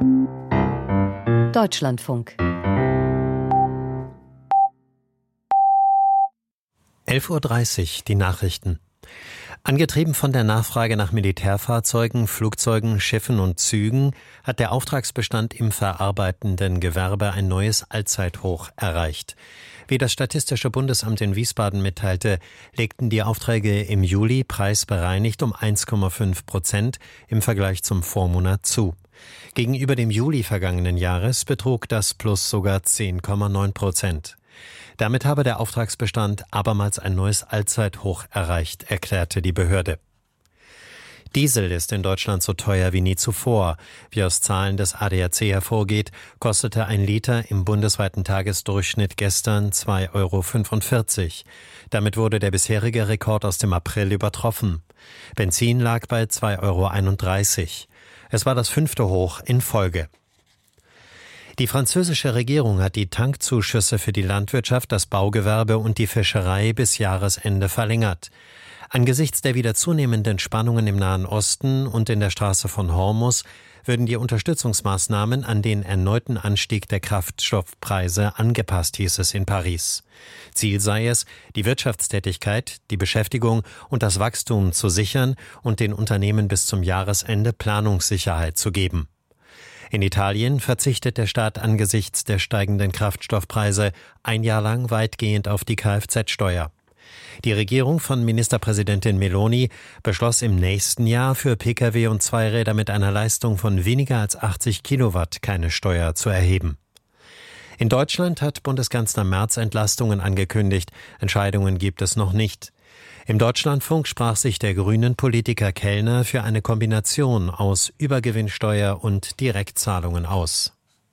Deutschlandfunk. 11:30 Uhr, die Nachrichten. Angetrieben von der Nachfrage nach Militärfahrzeugen, Flugzeugen, Schiffen und Zügen hat der Auftragsbestand im verarbeitenden Gewerbe ein neues Allzeithoch erreicht. Wie das Statistische Bundesamt in Wiesbaden mitteilte, legten die Aufträge im Juli preisbereinigt um 1,5% im Vergleich zum Vormonat zu. Gegenüber dem Juli vergangenen Jahres betrug das Plus sogar 10,9%. Damit habe der Auftragsbestand abermals ein neues Allzeithoch erreicht, erklärte die Behörde. Diesel ist in Deutschland so teuer wie nie zuvor. Wie aus Zahlen des ADAC hervorgeht, kostete ein Liter im bundesweiten Tagesdurchschnitt gestern 2,45 €. Damit wurde der bisherige Rekord aus dem April übertroffen. Benzin lag bei 2,31 €. Es war das 5. Hoch in Folge. Die französische Regierung hat die Tankzuschüsse für die Landwirtschaft, das Baugewerbe und die Fischerei bis Jahresende verlängert. Angesichts der wieder zunehmenden Spannungen im Nahen Osten und in der Straße von Hormuz würden die Unterstützungsmaßnahmen an den erneuten Anstieg der Kraftstoffpreise angepasst, hieß es in Paris. Ziel sei es, die Wirtschaftstätigkeit, die Beschäftigung und das Wachstum zu sichern und den Unternehmen bis zum Jahresende Planungssicherheit zu geben. In Italien verzichtet der Staat angesichts der steigenden Kraftstoffpreise ein Jahr lang weitgehend auf die Kfz-Steuer. Die Regierung von Ministerpräsidentin Meloni beschloss im nächsten Jahr für Pkw und Zweiräder mit einer Leistung von weniger als 80 Kilowatt keine Steuer zu erheben. In Deutschland hat Bundeskanzler Merz Entlastungen angekündigt. Entscheidungen gibt es noch nicht. Im Deutschlandfunk sprach sich der Grünen-Politiker Kellner für eine Kombination aus Übergewinnsteuer und Direktzahlungen aus.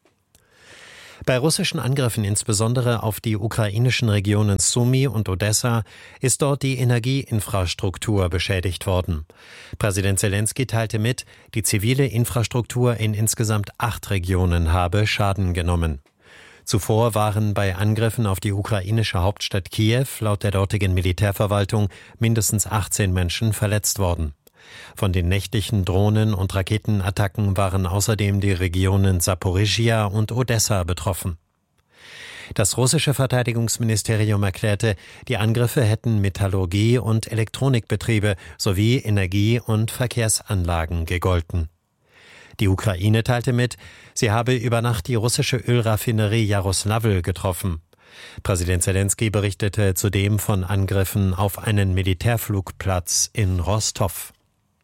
Bei russischen Angriffen insbesondere auf die ukrainischen Regionen Sumy und Odessa ist dort die Energieinfrastruktur beschädigt worden. Präsident Selenskyj teilte mit, die zivile Infrastruktur in insgesamt 8 Regionen habe Schaden genommen. Zuvor waren bei Angriffen auf die ukrainische Hauptstadt Kiew laut der dortigen Militärverwaltung mindestens 18 Menschen verletzt worden. Von den nächtlichen Drohnen- und Raketenattacken waren außerdem die Regionen Saporischschja und Odessa betroffen. Das russische Verteidigungsministerium erklärte, die Angriffe hätten Metallurgie- und Elektronikbetriebe sowie Energie- und Verkehrsanlagen gegolten. Die Ukraine teilte mit, sie habe über Nacht die russische Ölraffinerie Jaroslavl getroffen. Präsident Selenskyj berichtete zudem von Angriffen auf einen Militärflugplatz in Rostow.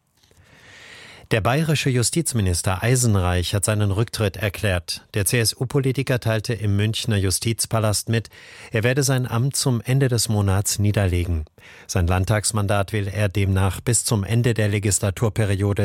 Der bayerische Justizminister Eisenreich hat seinen Rücktritt erklärt. Der CSU-Politiker teilte im Münchner Justizpalast mit, er werde sein Amt zum Ende des Monats niederlegen. Sein Landtagsmandat will er demnach bis zum Ende der Legislaturperiode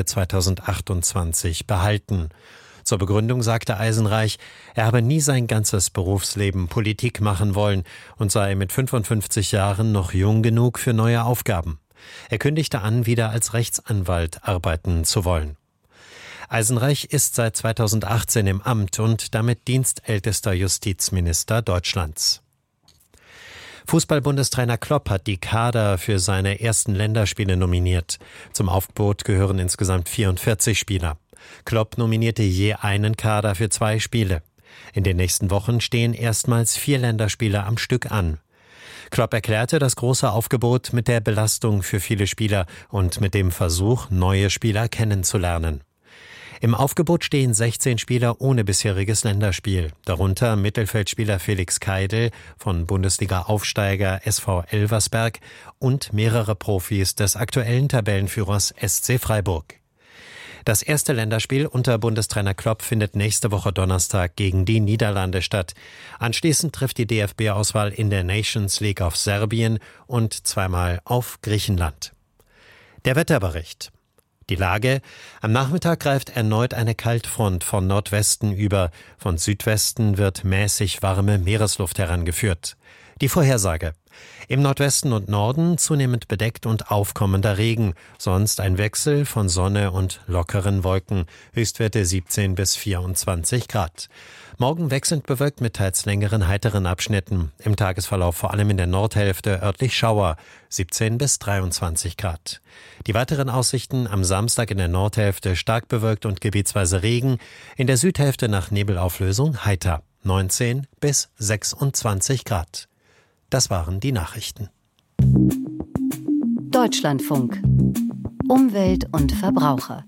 2028 behalten. Zur Begründung sagte Eisenreich, er habe nie sein ganzes Berufsleben Politik machen wollen und sei mit 55 Jahren noch jung genug für neue Aufgaben. Er kündigte an, wieder als Rechtsanwalt arbeiten zu wollen. Eisenreich ist seit 2018 im Amt und damit dienstältester Justizminister Deutschlands. Fußball-Bundestrainer Klopp hat die Kader für seine ersten Länderspiele nominiert. Zum Aufgebot gehören insgesamt 44 Spieler. Klopp nominierte je einen Kader für 2 Spiele. In den nächsten Wochen stehen erstmals 4 Länderspiele am Stück an. Klopp erklärte das große Aufgebot mit der Belastung für viele Spieler und mit dem Versuch, neue Spieler kennenzulernen. Im Aufgebot stehen 16 Spieler ohne bisheriges Länderspiel, darunter Mittelfeldspieler Felix Keidel von Bundesliga-Aufsteiger SV Elversberg und mehrere Profis des aktuellen Tabellenführers SC Freiburg. Das erste Länderspiel unter Bundestrainer Klopp findet nächste Woche Donnerstag gegen die Niederlande statt. Anschließend trifft die DFB-Auswahl in der Nations League auf Serbien und zweimal auf Griechenland. Der Wetterbericht. Die Lage: Am Nachmittag greift erneut eine Kaltfront von Nordwesten über. Von Südwesten wird mäßig warme Meeresluft herangeführt. Die Vorhersage: Im Nordwesten und Norden zunehmend bedeckt und aufkommender Regen, sonst ein Wechsel von Sonne und lockeren Wolken, Höchstwerte 17 bis 24 Grad. Morgen wechselnd bewölkt mit teils längeren, heiteren Abschnitten. Im Tagesverlauf vor allem in der Nordhälfte örtlich Schauer, 17 bis 23 Grad. Die weiteren Aussichten: am Samstag in der Nordhälfte stark bewölkt und gebietsweise Regen, in der Südhälfte nach Nebelauflösung heiter, 19 bis 26 Grad. Das waren die Nachrichten. Deutschlandfunk. Umwelt und Verbraucher.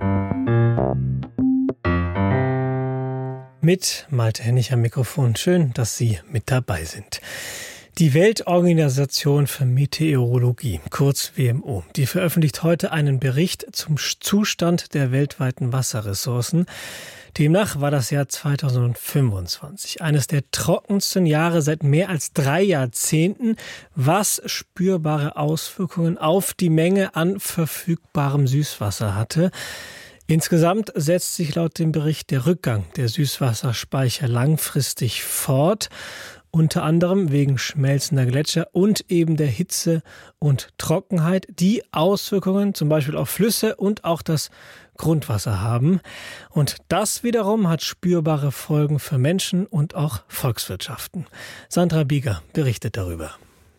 Mit Malte Hennig am Mikrofon. Schön, dass Sie mit dabei sind. Die Weltorganisation für Meteorologie, kurz WMO, die veröffentlicht heute einen Bericht zum Zustand der weltweiten Wasserressourcen. Demnach war das Jahr 2025 eines der trockensten Jahre seit mehr als 3 Jahrzehnten, was spürbare Auswirkungen auf die Menge an verfügbarem Süßwasser hatte. Insgesamt setzt sich laut dem Bericht der Rückgang der Süßwasserspeicher langfristig fort, unter anderem wegen schmelzender Gletscher und eben der Hitze und Trockenheit, die Auswirkungen zum Beispiel auf Flüsse und auch das Grundwasser haben. Und das wiederum hat spürbare Folgen für Menschen und auch Volkswirtschaften. Sandra Bieger berichtet darüber.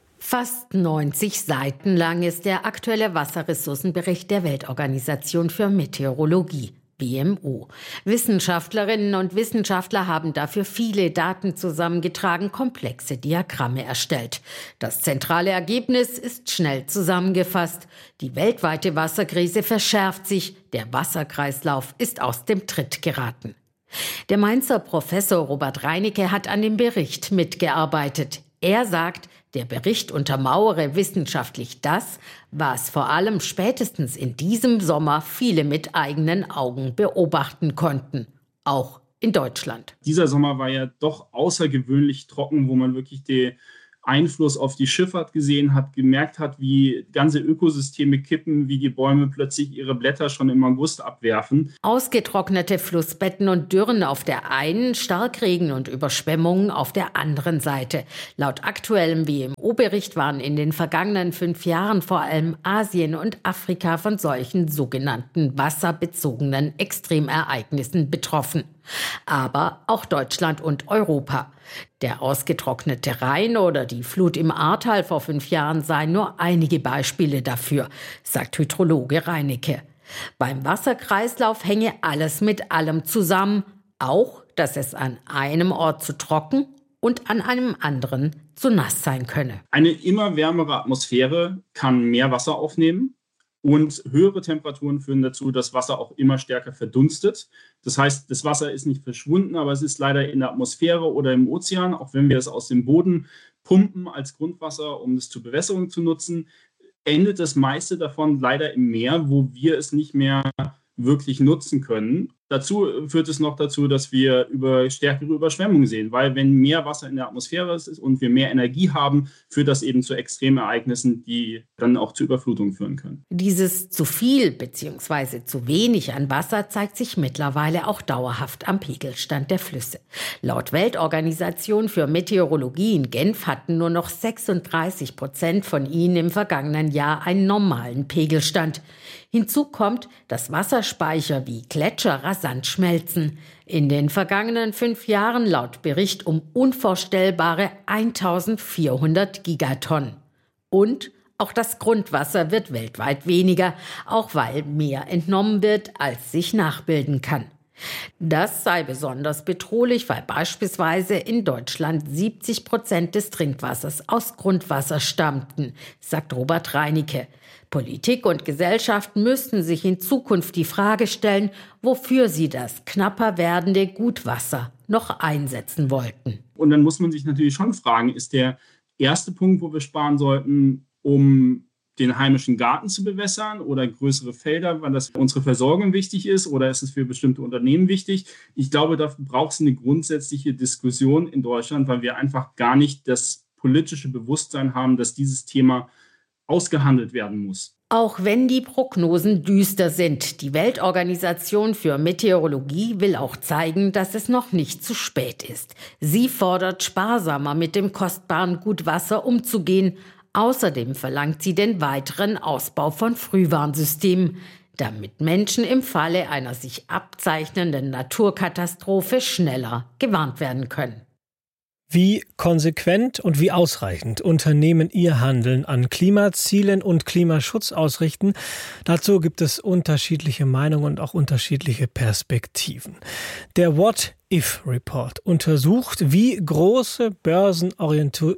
Fast 90 Seiten lang ist der aktuelle Wasserressourcenbericht der Weltorganisation für Meteorologie, WMO. Wissenschaftlerinnen und Wissenschaftler haben dafür viele Daten zusammengetragen, komplexe Diagramme erstellt. Das zentrale Ergebnis ist schnell zusammengefasst. Die weltweite Wasserkrise verschärft sich, der Wasserkreislauf ist aus dem Tritt geraten. Der Mainzer Professor Robert Reinecke hat an dem Bericht mitgearbeitet. Er sagt, der Bericht untermauere wissenschaftlich das, was vor allem spätestens in diesem Sommer viele mit eigenen Augen beobachten konnten, auch in Deutschland. Dieser Sommer war ja doch außergewöhnlich trocken, wo man wirklich den Einfluss auf die Schifffahrt gesehen hat, gemerkt hat, wie ganze Ökosysteme kippen, wie die Bäume plötzlich ihre Blätter schon im August abwerfen. Ausgetrocknete Flussbetten und Dürren auf der einen, Starkregen und Überschwemmungen auf der anderen Seite. Laut aktuellem WMO-Bericht waren in den vergangenen 5 Jahren vor allem Asien und Afrika von solchen sogenannten wasserbezogenen Extremereignissen betroffen. Aber auch Deutschland und Europa. Der ausgetrocknete Rhein oder die Flut im Ahrtal vor 5 Jahren seien nur einige Beispiele dafür, sagt Hydrologe Reinecke. Beim Wasserkreislauf hänge alles mit allem zusammen, auch, dass es an einem Ort zu trocken und an einem anderen zu nass sein könne. Eine immer wärmere Atmosphäre kann mehr Wasser aufnehmen. Und höhere Temperaturen führen dazu, dass Wasser auch immer stärker verdunstet. Das heißt, das Wasser ist nicht verschwunden, aber es ist leider in der Atmosphäre oder im Ozean, auch wenn wir es aus dem Boden pumpen als Grundwasser, um es zur Bewässerung zu nutzen, endet das meiste davon leider im Meer, wo wir es nicht mehr wirklich nutzen können. Dazu führt es noch dazu, dass wir stärkere Überschwemmungen sehen, weil wenn mehr Wasser in der Atmosphäre ist und wir mehr Energie haben, führt das eben zu Extremereignissen, die dann auch zu Überflutungen führen können. Dieses zu viel bzw. zu wenig an Wasser zeigt sich mittlerweile auch dauerhaft am Pegelstand der Flüsse. Laut Weltorganisation für Meteorologie in Genf hatten nur noch 36% von ihnen im vergangenen Jahr einen normalen Pegelstand. Hinzu kommt, dass Wasserspeicher wie Gletscher rasant schmelzen. In den vergangenen 5 Jahren laut Bericht um unvorstellbare 1400 Gigatonnen. Und auch das Grundwasser wird weltweit weniger, auch weil mehr entnommen wird, als sich nachbilden kann. Das sei besonders bedrohlich, weil beispielsweise in Deutschland 70% des Trinkwassers aus Grundwasser stammten, sagt Robert Reinecke. Politik und Gesellschaft müssten sich in Zukunft die Frage stellen, wofür sie das knapper werdende Gutwasser noch einsetzen wollten. Und dann muss man sich natürlich schon fragen, ist der erste Punkt, wo wir sparen sollten, um den heimischen Garten zu bewässern oder größere Felder, weil das für unsere Versorgung wichtig ist, oder ist es für bestimmte Unternehmen wichtig? Ich glaube, dafür braucht es eine grundsätzliche Diskussion in Deutschland, weil wir einfach gar nicht das politische Bewusstsein haben, dass dieses Thema ausgehandelt werden muss. Auch wenn die Prognosen düster sind, die Weltorganisation für Meteorologie will auch zeigen, dass es noch nicht zu spät ist. Sie fordert, sparsamer mit dem kostbaren Gut Wasser umzugehen. Außerdem verlangt sie den weiteren Ausbau von Frühwarnsystemen, damit Menschen im Falle einer sich abzeichnenden Naturkatastrophe schneller gewarnt werden können. Wie konsequent und wie ausreichend Unternehmen ihr Handeln an Klimazielen und Klimaschutz ausrichten, dazu gibt es unterschiedliche Meinungen und auch unterschiedliche Perspektiven. Der What-If-Report untersucht, wie große börsenorientierte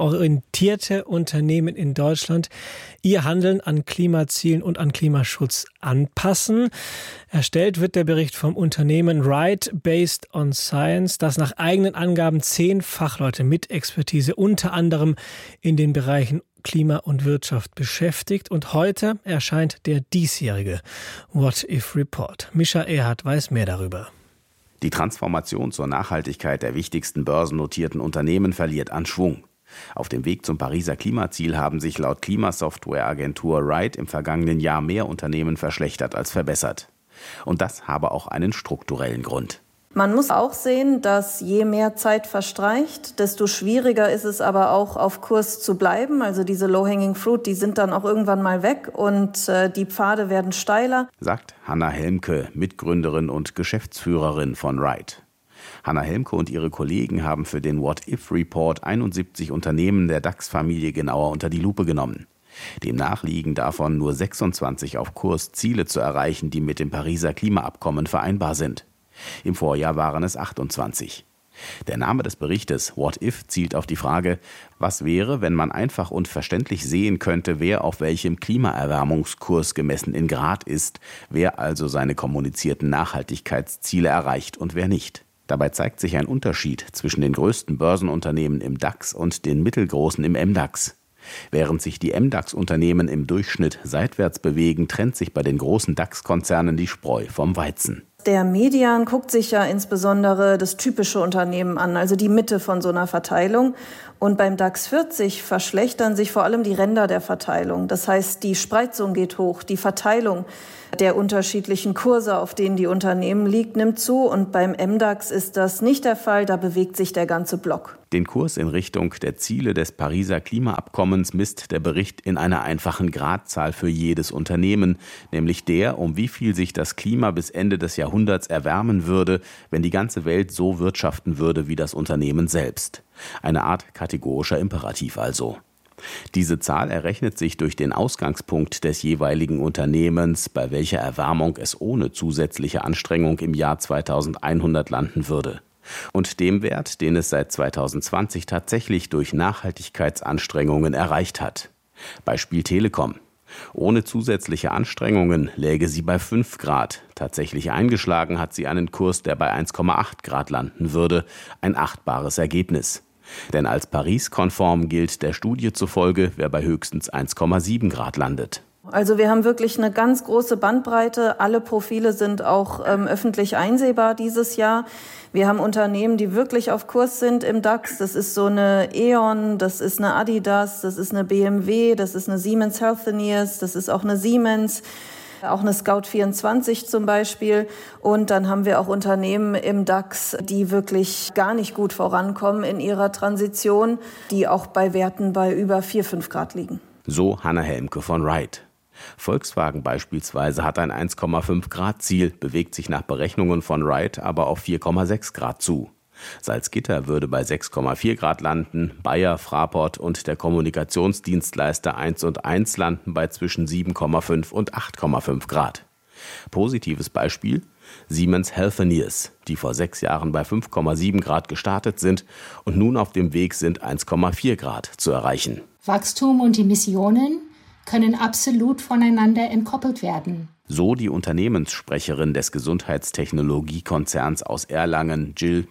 Unternehmen in Deutschland ihr Handeln an Klimazielen und an Klimaschutz anpassen. Erstellt wird der Bericht vom Unternehmen Right Based on Science, das nach eigenen Angaben 10 Fachleute mit Expertise unter anderem in den Bereichen Klima und Wirtschaft beschäftigt. Und heute erscheint der diesjährige What-If-Report. Mischa Erhardt weiß mehr darüber. Die Transformation zur Nachhaltigkeit der wichtigsten börsennotierten Unternehmen verliert an Schwung. Auf dem Weg zum Pariser Klimaziel haben sich laut Klimasoftwareagentur Right im vergangenen Jahr mehr Unternehmen verschlechtert als verbessert. Und das habe auch einen strukturellen Grund. Man muss auch sehen, dass je mehr Zeit verstreicht, desto schwieriger ist es aber auch auf Kurs zu bleiben. Also diese Low-Hanging Fruit, die sind dann auch irgendwann mal weg und die Pfade werden steiler. Sagt Hanna Helmke, Mitgründerin und Geschäftsführerin von Right. Hanna Helmke und ihre Kollegen haben für den What-If-Report 71 Unternehmen der DAX-Familie genauer unter die Lupe genommen. Demnach liegen davon nur 26 auf Kurs, Ziele zu erreichen, die mit dem Pariser Klimaabkommen vereinbar sind. Im Vorjahr waren es 28. Der Name des Berichtes What If zielt auf die Frage, was wäre, wenn man einfach und verständlich sehen könnte, wer auf welchem Klimaerwärmungskurs gemessen in Grad ist, wer also seine kommunizierten Nachhaltigkeitsziele erreicht und wer nicht. Dabei zeigt sich ein Unterschied zwischen den größten Börsenunternehmen im DAX und den mittelgroßen im MDAX. Während sich die MDAX-Unternehmen im Durchschnitt seitwärts bewegen, trennt sich bei den großen DAX-Konzernen die Spreu vom Weizen. Der Median guckt sich ja insbesondere das typische Unternehmen an, also die Mitte von so einer Verteilung. Und beim DAX 40 verschlechtern sich vor allem die Ränder der Verteilung. Das heißt, die Spreizung geht hoch, die Verteilung der unterschiedlichen Kurse, auf denen die Unternehmen liegt, nimmt zu. Und beim MDAX ist das nicht der Fall, da bewegt sich der ganze Block. Den Kurs in Richtung der Ziele des Pariser Klimaabkommens misst der Bericht in einer einfachen Gradzahl für jedes Unternehmen, nämlich der, um wie viel sich das Klima bis Ende des Jahrhunderts erwärmen würde, wenn die ganze Welt so wirtschaften würde wie das Unternehmen selbst. Eine Art kategorischer Imperativ also. Diese Zahl errechnet sich durch den Ausgangspunkt des jeweiligen Unternehmens, bei welcher Erwärmung es ohne zusätzliche Anstrengung im Jahr 2100 landen würde. Und dem Wert, den es seit 2020 tatsächlich durch Nachhaltigkeitsanstrengungen erreicht hat. Beispiel Telekom. Ohne zusätzliche Anstrengungen läge sie bei 5 Grad. Tatsächlich eingeschlagen hat sie einen Kurs, der bei 1,8 Grad landen würde. Ein achtbares Ergebnis. Denn als Paris-konform gilt der Studie zufolge, wer bei höchstens 1,7 Grad landet. Also wir haben wirklich eine ganz große Bandbreite. Alle Profile sind auch öffentlich einsehbar dieses Jahr. Wir haben Unternehmen, die wirklich auf Kurs sind im DAX. Das ist so eine E.ON, das ist eine Adidas, das ist eine BMW, das ist eine Siemens Healthineers, das ist auch eine Siemens. Auch eine Scout24 zum Beispiel. Und dann haben wir auch Unternehmen im DAX, die wirklich gar nicht gut vorankommen in ihrer Transition, die auch bei Werten bei über 4-5 Grad liegen. So Hanna Helmke von Right. Volkswagen beispielsweise hat ein 1,5 Grad Ziel, bewegt sich nach Berechnungen von Right aber auf 4,6 Grad zu. Salzgitter würde bei 6,4 Grad landen, Bayer, Fraport und der Kommunikationsdienstleister 1&1 landen bei zwischen 7,5 und 8,5 Grad. Positives Beispiel: Siemens Healthineers, die vor 6 Jahren bei 5,7 Grad gestartet sind und nun auf dem Weg sind, 1,4 Grad zu erreichen. Wachstum und Emissionen können absolut voneinander entkoppelt werden. So die Unternehmenssprecherin des Gesundheitstechnologiekonzerns aus Erlangen, Jill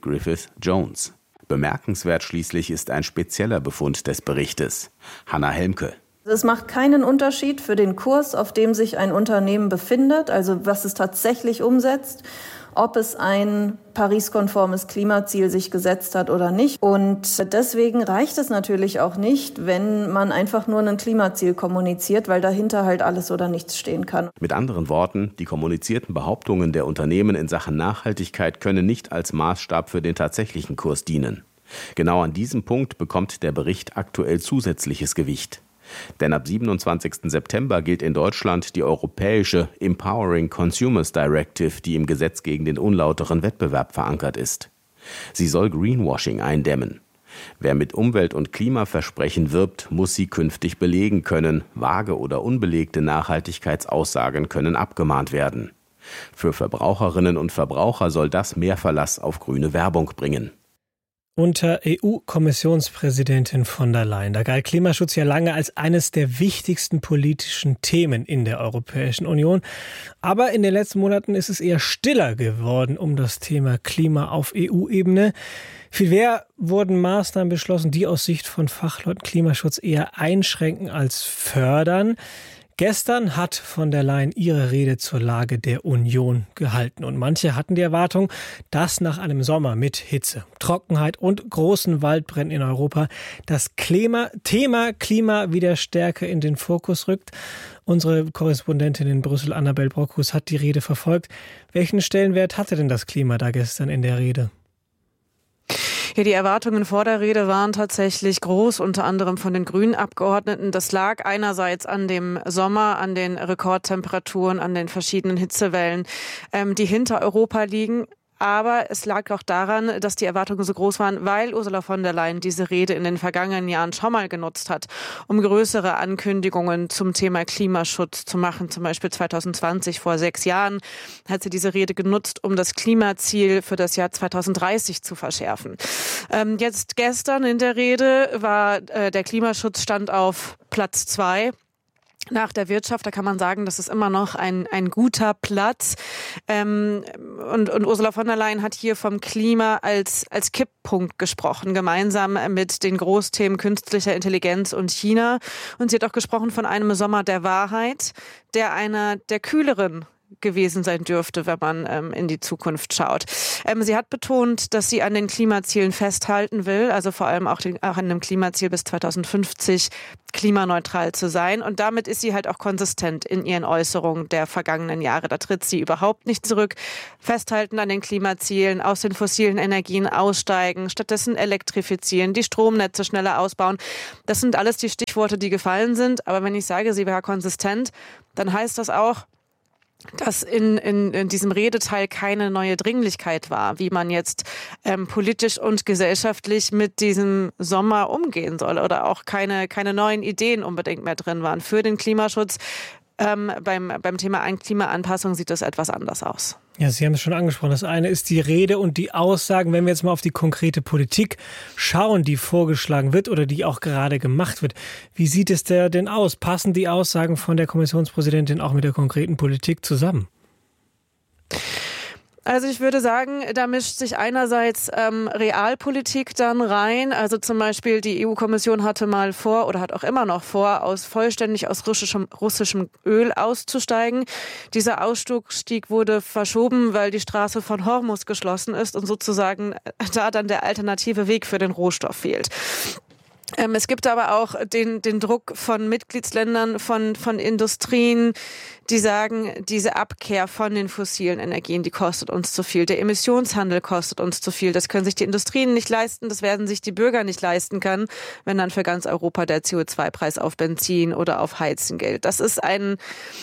Griffith-Jones. Bemerkenswert schließlich ist ein spezieller Befund des Berichtes. Hanna Helmke. Es macht keinen Unterschied für den Kurs, auf dem sich ein Unternehmen befindet, also was es tatsächlich umsetzt, ob es ein Paris-konformes Klimaziel sich gesetzt hat oder nicht. Und deswegen reicht es natürlich auch nicht, wenn man einfach nur ein Klimaziel kommuniziert, weil dahinter halt alles oder nichts stehen kann. Mit anderen Worten, die kommunizierten Behauptungen der Unternehmen in Sachen Nachhaltigkeit können nicht als Maßstab für den tatsächlichen Kurs dienen. Genau an diesem Punkt bekommt der Bericht aktuell zusätzliches Gewicht. Denn ab 27. September gilt in Deutschland die europäische Empowering Consumers Directive, die im Gesetz gegen den unlauteren Wettbewerb verankert ist. Sie soll Greenwashing eindämmen. Wer mit Umwelt- und Klimaversprechen wirbt, muss sie künftig belegen können. Vage oder unbelegte Nachhaltigkeitsaussagen können abgemahnt werden. Für Verbraucherinnen und Verbraucher soll das mehr Verlass auf grüne Werbung bringen. Unter EU-Kommissionspräsidentin von der Leyen, da galt Klimaschutz ja lange als eines der wichtigsten politischen Themen in der Europäischen Union. Aber in den letzten Monaten ist es eher stiller geworden um das Thema Klima auf EU-Ebene. Vielmehr wurden Maßnahmen beschlossen, die aus Sicht von Fachleuten Klimaschutz eher einschränken als fördern. Gestern hat von der Leyen ihre Rede zur Lage der Union gehalten. Und manche hatten die Erwartung, dass nach einem Sommer mit Hitze, Trockenheit und großen Waldbränden in Europa das Thema Klima wieder stärker in den Fokus rückt. Unsere Korrespondentin in Brüssel, Annabel Brockhus, hat die Rede verfolgt. Welchen Stellenwert hatte denn das Klima da gestern in der Rede? Ja, die Erwartungen vor der Rede waren tatsächlich groß, unter anderem von den grünen Abgeordneten. Das lag einerseits an dem Sommer, an den Rekordtemperaturen, an den verschiedenen Hitzewellen, die hinter Europa liegen. Aber es lag auch daran, dass die Erwartungen so groß waren, weil Ursula von der Leyen diese Rede in den vergangenen Jahren schon mal genutzt hat, um größere Ankündigungen zum Thema Klimaschutz zu machen. Zum Beispiel 2020, vor 6 Jahren, hat sie diese Rede genutzt, um das Klimaziel für das Jahr 2030 zu verschärfen. Jetzt gestern in der Rede war der Klimaschutz stand auf Platz 2. Nach der Wirtschaft, da kann man sagen, das ist immer noch ein guter Platz. Und Ursula von der Leyen hat hier vom Klima als Kipppunkt gesprochen, gemeinsam mit den Großthemen künstlicher Intelligenz und China. Und sie hat auch gesprochen von einem Sommer der Wahrheit, der einer der kühleren gewesen sein dürfte, wenn man in die Zukunft schaut. Sie hat betont, dass sie an den Klimazielen festhalten will, also vor allem auch an dem Klimaziel bis 2050 klimaneutral zu sein. Und damit ist sie halt auch konsistent in ihren Äußerungen der vergangenen Jahre. Da tritt sie überhaupt nicht zurück. Festhalten an den Klimazielen, aus den fossilen Energien aussteigen, stattdessen elektrifizieren, die Stromnetze schneller ausbauen. Das sind alles die Stichworte, die gefallen sind. Aber wenn ich sage, sie wäre konsistent, dann heißt das auch, dass in diesem Redeteil keine neue Dringlichkeit war, wie man jetzt politisch und gesellschaftlich mit diesem Sommer umgehen soll oder auch keine neuen Ideen unbedingt mehr drin waren für den Klimaschutz. Beim Thema Klimaanpassung sieht das etwas anders aus. Ja, Sie haben es schon angesprochen. Das eine ist die Rede und die Aussagen. Wenn wir jetzt mal auf die konkrete Politik schauen, die vorgeschlagen wird oder die auch gerade gemacht wird. Wie sieht es denn aus? Passen die Aussagen von der Kommissionspräsidentin auch mit der konkreten Politik zusammen? Also ich würde sagen, da mischt sich einerseits Realpolitik dann rein. Also zum Beispiel die EU-Kommission hatte mal vor oder hat auch immer noch vor, vollständig aus russischem Öl auszusteigen. Dieser Ausstieg wurde verschoben, weil die Straße von Hormuz geschlossen ist und sozusagen da dann der alternative Weg für den Rohstoff fehlt. Es gibt aber auch den Druck von Mitgliedsländern, von Industrien, die sagen, diese Abkehr von den fossilen Energien, die kostet uns zu viel. Der Emissionshandel kostet uns zu viel. Das können sich die Industrien nicht leisten, das werden sich die Bürger nicht leisten können, wenn dann für ganz Europa der CO2-Preis auf Benzin oder auf Heizen gilt. Das ist ein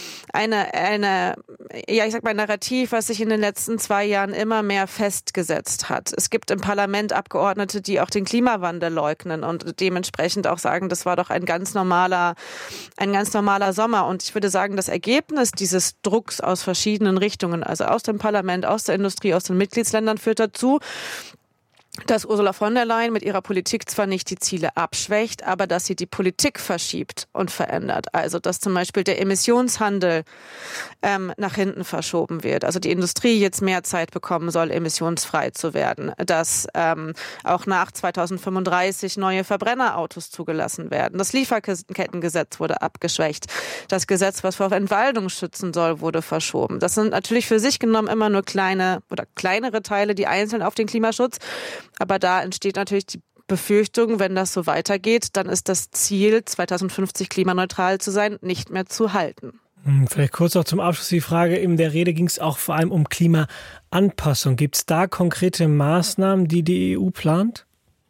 Narrativ, was sich in den letzten 2 Jahren immer mehr festgesetzt hat. Es gibt im Parlament Abgeordnete, die auch den Klimawandel leugnen und dementsprechend auch sagen, das war doch ein ganz normaler Sommer. Und ich würde sagen, das Ergebnis dieses Drucks aus verschiedenen Richtungen, also aus dem Parlament, aus der Industrie, aus den Mitgliedsländern, führt dazu, dass Ursula von der Leyen mit ihrer Politik zwar nicht die Ziele abschwächt, aber dass sie die Politik verschiebt und verändert. Also dass zum Beispiel der Emissionshandel nach hinten verschoben wird. Also die Industrie jetzt mehr Zeit bekommen soll, emissionsfrei zu werden. Dass auch nach 2035 neue Verbrennerautos zugelassen werden. Das Lieferkettengesetz wurde abgeschwächt. Das Gesetz, was vor Entwaldung schützen soll, wurde verschoben. Das sind natürlich für sich genommen immer nur kleinere Teile, die einzeln auf den Klimaschutz. Aber da entsteht natürlich die Befürchtung, wenn das so weitergeht, dann ist das Ziel, 2050 klimaneutral zu sein, nicht mehr zu halten. Vielleicht kurz noch zum Abschluss die Frage. In der Rede ging es auch vor allem um Klimaanpassung. Gibt es da konkrete Maßnahmen, die die EU plant?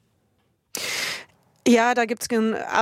Ja, da gibt es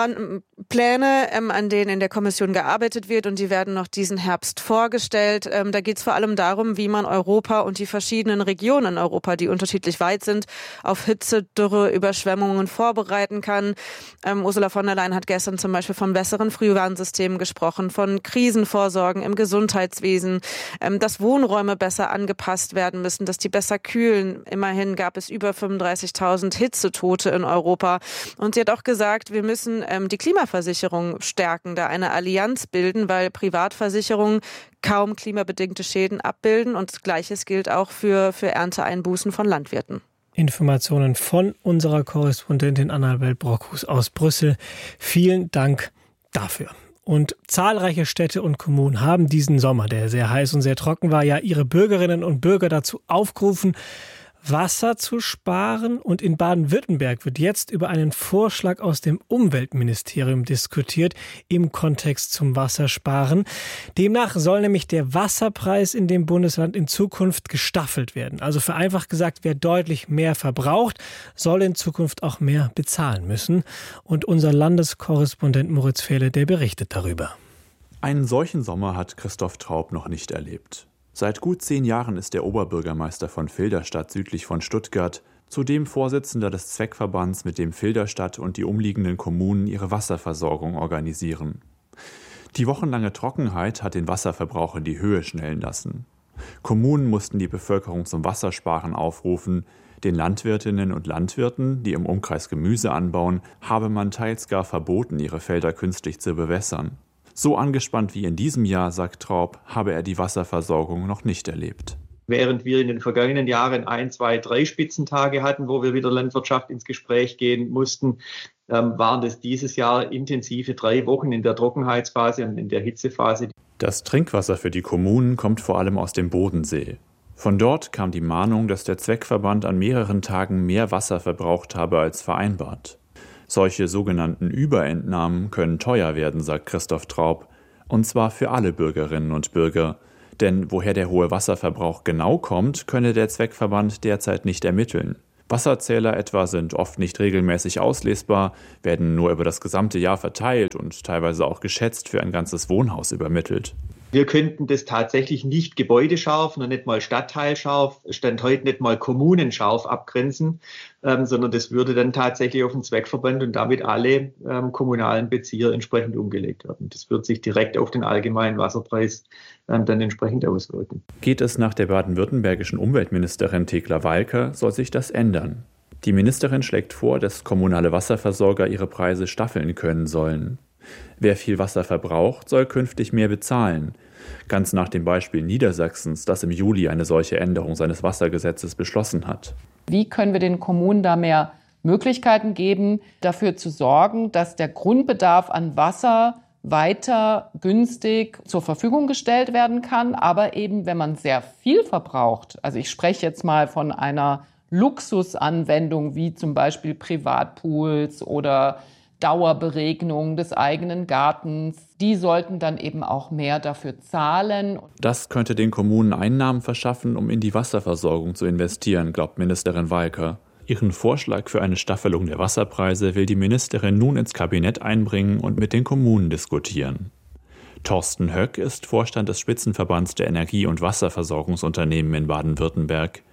Pläne, an denen in der Kommission gearbeitet wird und die werden noch diesen Herbst vorgestellt. Da geht es vor allem darum, wie man Europa und die verschiedenen Regionen in Europa, die unterschiedlich weit sind, auf Hitze, Dürre, Überschwemmungen vorbereiten kann. Ursula von der Leyen hat gestern zum Beispiel von besseren Frühwarnsystemen gesprochen, von Krisenvorsorgen im Gesundheitswesen, dass Wohnräume besser angepasst werden müssen, dass die besser kühlen. Immerhin gab es über 35.000 Hitzetote in Europa. Und sie hat auch gesagt, wir müssen die Klimaversicherung stärken, da eine Allianz bilden, weil Privatversicherungen kaum klimabedingte Schäden abbilden und Gleiches gilt auch für Ernteeinbußen von Landwirten. Informationen von unserer Korrespondentin Annabel Brockhus aus Brüssel. Vielen Dank dafür. Und zahlreiche Städte und Kommunen haben diesen Sommer, der sehr heiß und sehr trocken war, ja ihre Bürgerinnen und Bürger dazu aufgerufen, Wasser zu sparen. Und in Baden-Württemberg wird jetzt über einen Vorschlag aus dem Umweltministerium diskutiert im Kontext zum Wassersparen. Demnach soll nämlich der Wasserpreis in dem Bundesland in Zukunft gestaffelt werden. Also vereinfacht gesagt, wer deutlich mehr verbraucht, soll in Zukunft auch mehr bezahlen müssen. Und unser Landeskorrespondent Moritz Fehle, der berichtet darüber. Einen solchen Sommer hat Christoph Traub noch nicht erlebt. Seit gut 10 Jahren ist er Oberbürgermeister von Filderstadt südlich von Stuttgart, zudem Vorsitzender des Zweckverbands, mit dem Filderstadt und die umliegenden Kommunen ihre Wasserversorgung organisieren. Die wochenlange Trockenheit hat den Wasserverbrauch in die Höhe schnellen lassen. Kommunen mussten die Bevölkerung zum Wassersparen aufrufen. Den Landwirtinnen und Landwirten, die im Umkreis Gemüse anbauen, habe man teils gar verboten, ihre Felder künstlich zu bewässern. So angespannt wie in diesem Jahr, sagt Traub, habe er die Wasserversorgung noch nicht erlebt. Während wir in den vergangenen Jahren 1, 2, 3 Spitzentage hatten, wo wir mit der Landwirtschaft ins Gespräch gehen mussten, waren das dieses Jahr intensive 3 Wochen in der Trockenheitsphase und in der Hitzephase. Das Trinkwasser für die Kommunen kommt vor allem aus dem Bodensee. Von dort kam die Mahnung, dass der Zweckverband an mehreren Tagen mehr Wasser verbraucht habe als vereinbart. Solche sogenannten Überentnahmen können teuer werden, sagt Christoph Traub, und zwar für alle Bürgerinnen und Bürger. Denn woher der hohe Wasserverbrauch genau kommt, könne der Zweckverband derzeit nicht ermitteln. Wasserzähler etwa sind oft nicht regelmäßig auslesbar, werden nur über das gesamte Jahr verteilt und teilweise auch geschätzt für ein ganzes Wohnhaus übermittelt. Wir könnten das tatsächlich nicht gebäudescharf, noch nicht mal stadtteilscharf, Stand heute nicht mal kommunenscharf abgrenzen, sondern das würde dann tatsächlich auf den Zweckverband und damit alle kommunalen Bezieher entsprechend umgelegt werden. Das wird sich direkt auf den allgemeinen Wasserpreis dann entsprechend auswirken. Geht es nach der baden-württembergischen Umweltministerin Thekla Walker, soll sich das ändern. Die Ministerin schlägt vor, dass kommunale Wasserversorger ihre Preise staffeln können sollen. Wer viel Wasser verbraucht, soll künftig mehr bezahlen. Ganz nach dem Beispiel Niedersachsens, das im Juli eine solche Änderung seines Wassergesetzes beschlossen hat. Wie können wir den Kommunen da mehr Möglichkeiten geben, dafür zu sorgen, dass der Grundbedarf an Wasser weiter günstig zur Verfügung gestellt werden kann, aber eben, wenn man sehr viel verbraucht, also ich spreche jetzt mal von einer Luxusanwendung wie zum Beispiel Privatpools oder Dauerberegnung des eigenen Gartens, die sollten dann eben auch mehr dafür zahlen. Das könnte den Kommunen Einnahmen verschaffen, um in die Wasserversorgung zu investieren, glaubt Ministerin Walker. Ihren Vorschlag für eine Staffelung der Wasserpreise will die Ministerin nun ins Kabinett einbringen und mit den Kommunen diskutieren. Thorsten Höck ist Vorstand des Spitzenverbands der Energie- und Wasserversorgungsunternehmen in Baden-Württemberg.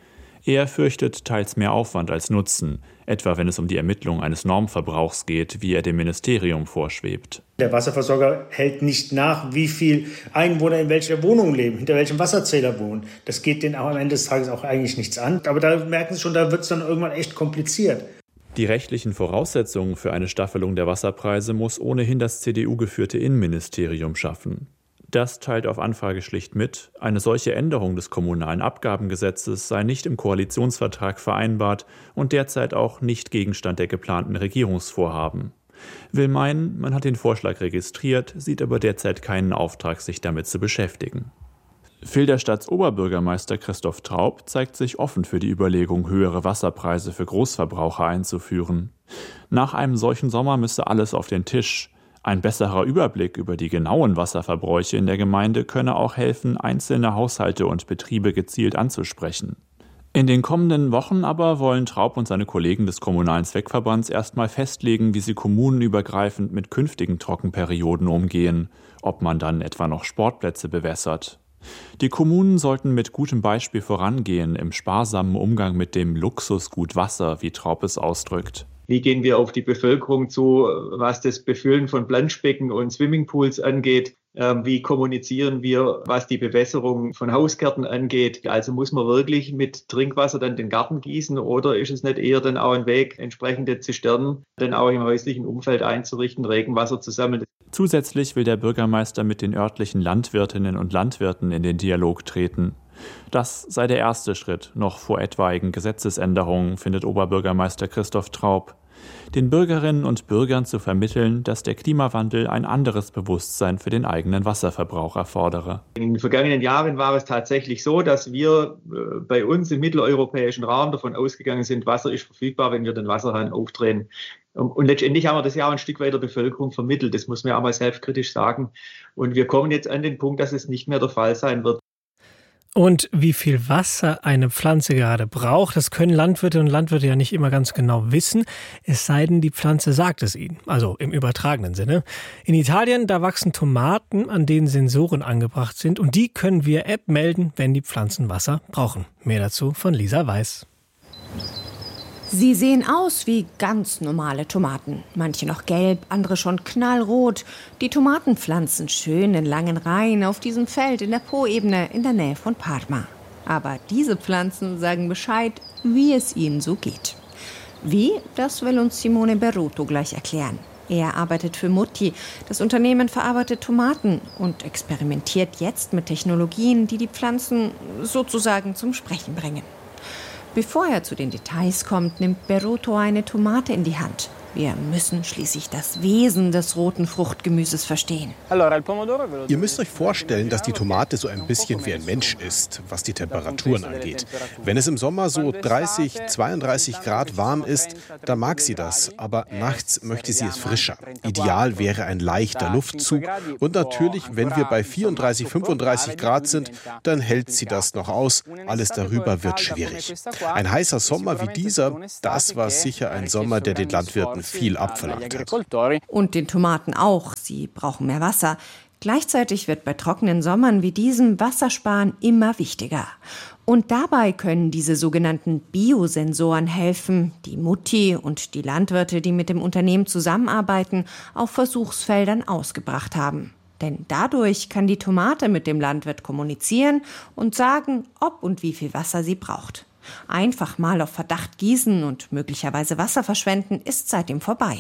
Er fürchtet teils mehr Aufwand als Nutzen, etwa wenn es um die Ermittlung eines Normverbrauchs geht, wie er dem Ministerium vorschwebt. Der Wasserversorger hält nicht nach, wie viel Einwohner in welcher Wohnung leben, hinter welchem Wasserzähler wohnen. Das geht denen auch am Ende des Tages auch eigentlich nichts an. Aber da merken Sie schon, da wird es dann irgendwann echt kompliziert. Die rechtlichen Voraussetzungen für eine Staffelung der Wasserpreise muss ohnehin das CDU-geführte Innenministerium schaffen. Das teilt auf Anfrage schlicht mit, eine solche Änderung des kommunalen Abgabengesetzes sei nicht im Koalitionsvertrag vereinbart und derzeit auch nicht Gegenstand der geplanten Regierungsvorhaben. Will meinen, man hat den Vorschlag registriert, sieht aber derzeit keinen Auftrag, sich damit zu beschäftigen. Filderstadts Oberbürgermeister Christoph Traub zeigt sich offen für die Überlegung, höhere Wasserpreise für Großverbraucher einzuführen. Nach einem solchen Sommer müsse alles auf den Tisch. Ein besserer Überblick über die genauen Wasserverbräuche in der Gemeinde könne auch helfen, einzelne Haushalte und Betriebe gezielt anzusprechen. In den kommenden Wochen aber wollen Traub und seine Kollegen des Kommunalen Zweckverbands erstmal festlegen, wie sie kommunenübergreifend mit künftigen Trockenperioden umgehen, ob man dann etwa noch Sportplätze bewässert. Die Kommunen sollten mit gutem Beispiel vorangehen im sparsamen Umgang mit dem Luxusgut Wasser, wie Traub es ausdrückt. Wie gehen wir auf die Bevölkerung zu, was das Befüllen von Planschbecken und Swimmingpools angeht? Wie kommunizieren wir, was die Bewässerung von Hausgärten angeht? Also muss man wirklich mit Trinkwasser dann den Garten gießen oder ist es nicht eher dann auch ein Weg, entsprechende Zisternen dann auch im häuslichen Umfeld einzurichten, Regenwasser zu sammeln? Zusätzlich will der Bürgermeister mit den örtlichen Landwirtinnen und Landwirten in den Dialog treten. Das sei der erste Schritt, noch vor etwaigen Gesetzesänderungen, findet Oberbürgermeister Christoph Traub. Den Bürgerinnen und Bürgern zu vermitteln, dass der Klimawandel ein anderes Bewusstsein für den eigenen Wasserverbrauch erfordere. In den vergangenen Jahren war es tatsächlich so, dass wir bei uns im mitteleuropäischen Raum davon ausgegangen sind, Wasser ist verfügbar, wenn wir den Wasserhahn aufdrehen. Und letztendlich haben wir das ja auch ein Stück weit der Bevölkerung vermittelt. Das muss man ja auch mal selbstkritisch sagen. Und wir kommen jetzt an den Punkt, dass es nicht mehr der Fall sein wird. Und wie viel Wasser eine Pflanze gerade braucht, das können Landwirte und Landwirte ja nicht immer ganz genau wissen, es sei denn, die Pflanze sagt es ihnen, also im übertragenen Sinne. In Italien, da wachsen Tomaten, an denen Sensoren angebracht sind und die können via App melden, wenn die Pflanzen Wasser brauchen. Mehr dazu von Lisa Weiß. Sie sehen aus wie ganz normale Tomaten. Manche noch gelb, andere schon knallrot. Die Tomaten pflanzen schön in langen Reihen auf diesem Feld in der Poebene in der Nähe von Parma. Aber diese Pflanzen sagen Bescheid, wie es ihnen so geht. Wie, das will uns Simone Berruto gleich erklären. Er arbeitet für Mutti. Das Unternehmen verarbeitet Tomaten und experimentiert jetzt mit Technologien, die die Pflanzen sozusagen zum Sprechen bringen. Bevor er zu den Details kommt, nimmt Berruto eine Tomate in die Hand. Wir müssen schließlich das Wesen des roten Fruchtgemüses verstehen. Ihr müsst euch vorstellen, dass die Tomate so ein bisschen wie ein Mensch ist, was die Temperaturen angeht. Wenn es im Sommer so 30, 32 Grad warm ist, dann mag sie das. Aber nachts möchte sie es frischer. Ideal wäre ein leichter Luftzug. Und natürlich, wenn wir bei 34, 35 Grad sind, dann hält sie das noch aus. Alles darüber wird schwierig. Ein heißer Sommer wie dieser, das war sicher ein Sommer, der den Landwirten viel abverlangt hat. Und den Tomaten auch. Sie brauchen mehr Wasser. Gleichzeitig wird bei trockenen Sommern wie diesem Wassersparen immer wichtiger. Und dabei können diese sogenannten Biosensoren helfen, die Mutti und die Landwirte, die mit dem Unternehmen zusammenarbeiten, auf Versuchsfeldern ausgebracht haben. Denn dadurch kann die Tomate mit dem Landwirt kommunizieren und sagen, ob und wie viel Wasser sie braucht. Einfach mal auf Verdacht gießen und möglicherweise Wasser verschwenden ist seitdem vorbei.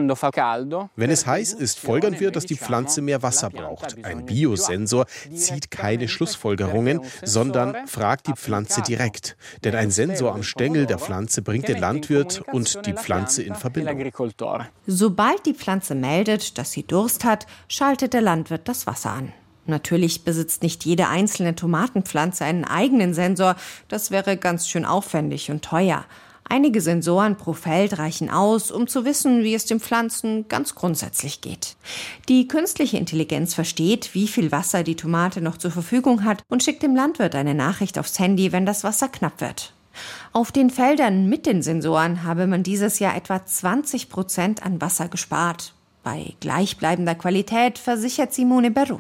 Wenn es heiß ist, folgern wir, dass die Pflanze mehr Wasser braucht. Ein Biosensor zieht keine Schlussfolgerungen, sondern fragt die Pflanze direkt. Denn ein Sensor am Stängel der Pflanze bringt den Landwirt und die Pflanze in Verbindung. Sobald die Pflanze meldet, dass sie Durst hat, schaltet der Landwirt das Wasser an. Natürlich besitzt nicht jede einzelne Tomatenpflanze einen eigenen Sensor. Das wäre ganz schön aufwendig und teuer. Einige Sensoren pro Feld reichen aus, um zu wissen, wie es den Pflanzen ganz grundsätzlich geht. Die künstliche Intelligenz versteht, wie viel Wasser die Tomate noch zur Verfügung hat und schickt dem Landwirt eine Nachricht aufs Handy, wenn das Wasser knapp wird. Auf den Feldern mit den Sensoren habe man dieses Jahr etwa 20% an Wasser gespart. Bei gleichbleibender Qualität, versichert Simone Berruto.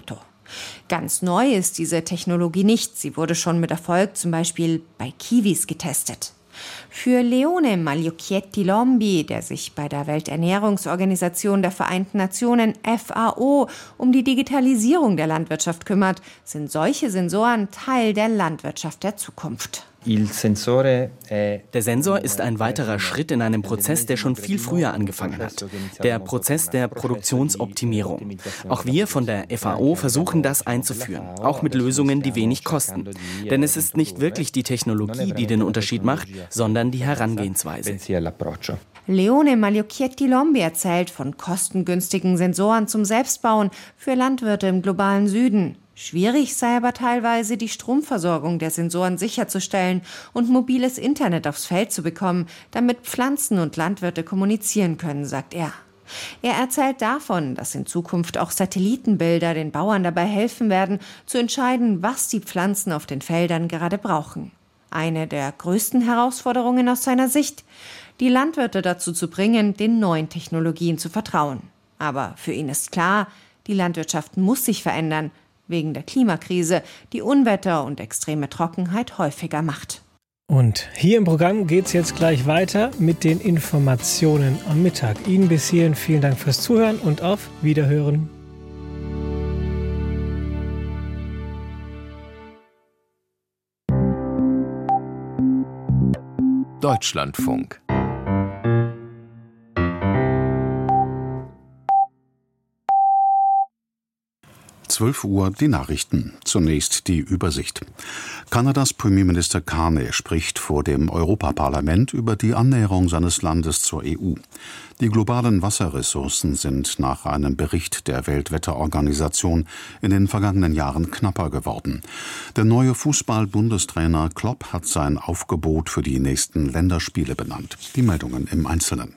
Ganz neu ist diese Technologie nicht. Sie wurde schon mit Erfolg zum Beispiel bei Kiwis getestet. Für Leone Magliocchietti-Lombi, der sich bei der Welternährungsorganisation der Vereinten Nationen FAO um die Digitalisierung der Landwirtschaft kümmert, sind solche Sensoren Teil der Landwirtschaft der Zukunft. Der Sensor ist ein weiterer Schritt in einem Prozess, der schon viel früher angefangen hat. Der Prozess der Produktionsoptimierung. Auch wir von der FAO versuchen das einzuführen, auch mit Lösungen, die wenig kosten. Denn es ist nicht wirklich die Technologie, die den Unterschied macht, sondern die Herangehensweise. Leone Magliocchietti-Lombi erzählt von kostengünstigen Sensoren zum Selbstbauen für Landwirte im globalen Süden. Schwierig sei aber teilweise, die Stromversorgung der Sensoren sicherzustellen und mobiles Internet aufs Feld zu bekommen, damit Pflanzen und Landwirte kommunizieren können, sagt er. Er erzählt davon, dass in Zukunft auch Satellitenbilder den Bauern dabei helfen werden, zu entscheiden, was die Pflanzen auf den Feldern gerade brauchen. Eine der größten Herausforderungen aus seiner Sicht, die Landwirte dazu zu bringen, den neuen Technologien zu vertrauen. Aber für ihn ist klar, die Landwirtschaft muss sich verändern, wegen der Klimakrise, die Unwetter und extreme Trockenheit häufiger macht. Und hier im Programm geht es jetzt gleich weiter mit den Informationen am Mittag. Ihnen bis hierhin vielen Dank fürs Zuhören und auf Wiederhören. Deutschlandfunk. 12 Uhr die Nachrichten. Zunächst die Übersicht. Kanadas Premierminister Carney spricht vor dem Europaparlament über die Annäherung seines Landes zur EU. Die globalen Wasserressourcen sind nach einem Bericht der Weltwetterorganisation in den vergangenen Jahren knapper geworden. Der neue Fußball-Bundestrainer Klopp hat sein Aufgebot für die nächsten Länderspiele benannt. Die Meldungen im Einzelnen.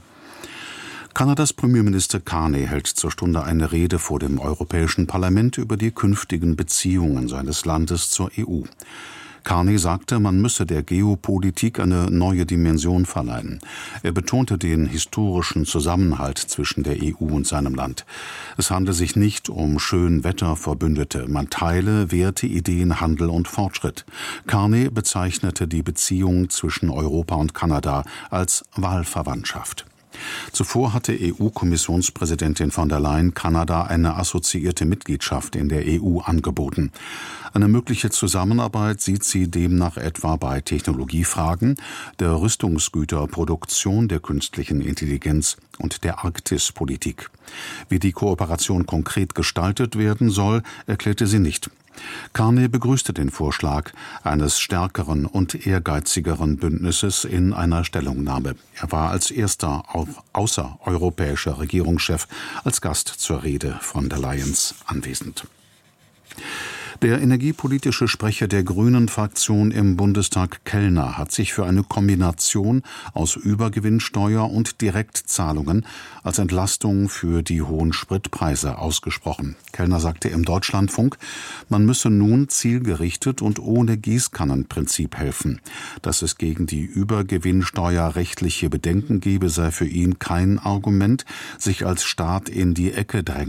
Kanadas Premierminister Carney hält zur Stunde eine Rede vor dem Europäischen Parlament über die künftigen Beziehungen seines Landes zur EU. Carney sagte, man müsse der Geopolitik eine neue Dimension verleihen. Er betonte den historischen Zusammenhalt zwischen der EU und seinem Land. Es handle sich nicht um Schönwetterverbündete. Man teile Werte, Ideen, Handel und Fortschritt. Carney bezeichnete die Beziehung zwischen Europa und Kanada als Wahlverwandtschaft. Zuvor hatte EU-Kommissionspräsidentin von der Leyen Kanada eine assoziierte Mitgliedschaft in der EU angeboten. Eine mögliche Zusammenarbeit sieht sie demnach etwa bei Technologiefragen, der Rüstungsgüterproduktion, der künstlichen Intelligenz und der Arktispolitik. Wie die Kooperation konkret gestaltet werden soll, erklärte sie nicht. Carney begrüßte den Vorschlag eines stärkeren und ehrgeizigeren Bündnisses in einer Stellungnahme. Er war als erster außereuropäischer Regierungschef als Gast zur Rede von der Leyen anwesend. Der energiepolitische Sprecher der Grünen-Fraktion im Bundestag, Kellner, hat sich für eine Kombination aus Übergewinnsteuer und Direktzahlungen als Entlastung für die hohen Spritpreise ausgesprochen. Kellner sagte im Deutschlandfunk, man müsse nun zielgerichtet und ohne Gießkannenprinzip helfen. Dass es gegen die Übergewinnsteuer rechtliche Bedenken gebe, sei für ihn kein Argument, sich als Staat in die Ecke drängen